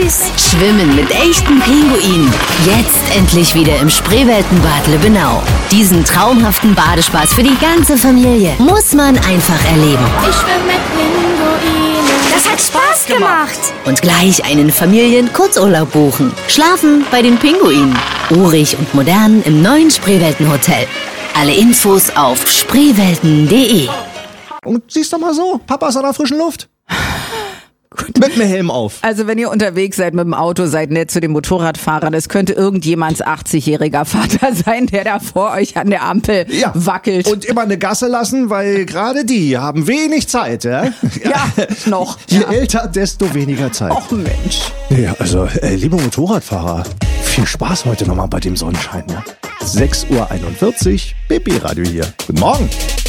süß. Schwimmen mit echten Pinguinen. Jetzt endlich wieder im Spreeweltenbad Lübbenau. Diesen traumhaften Badespaß für die ganze Familie muss man einfach erleben. Ich schwimme mit Pinguinen. Das hat Spaß gemacht. Und gleich einen Familien-Kurzurlaub buchen. Schlafen bei den Pinguinen. Urig und modern im neuen Spreeweltenhotel. Alle Infos auf spreewelten.de. Und siehst doch mal so, Papa ist an der frischen Luft. Mit dem Helm auf. Also wenn ihr unterwegs seid mit dem Auto, seid nett zu den Motorradfahrern. Es könnte irgendjemands 80-jähriger Vater sein, der da vor euch an der Ampel wackelt. Und immer eine Gasse lassen, weil gerade die haben wenig Zeit. Ja, noch. Je älter, desto weniger Zeit. Och Mensch. Ja, also, liebe Motorradfahrer, viel Spaß heute nochmal bei dem Sonnenschein. Ja? 6:41 Uhr, BP Radio hier. Guten Morgen.